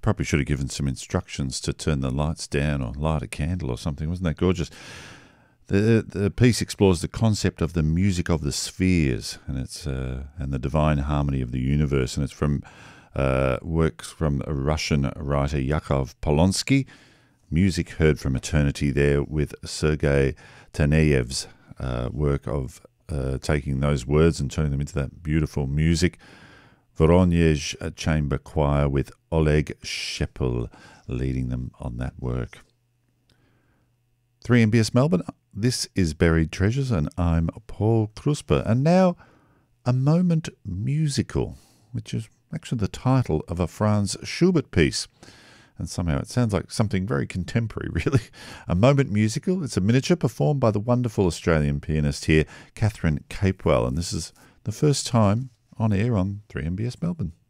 probably should have given some instructions to turn the lights down or light a candle or something. Wasn't that gorgeous? The piece explores the concept of the music of the spheres and the divine harmony of the universe, and it's from works from a Russian writer Yakov Polonsky. Music heard from eternity there with Sergei Taneyev's work of taking those words and turning them into that beautiful music. Voronezh Chamber Choir with Oleg Shepel leading them on that work. 3MBS Melbourne, this is Buried Treasures, and I'm Paul Krusper. And now, A Moment Musical, which is actually the title of a Franz Schubert piece. And somehow it sounds like something very contemporary, really. A Moment Musical. It's a miniature performed by the wonderful Australian pianist here, Catherine Capewell. And this is the first time on air on 3MBS Melbourne.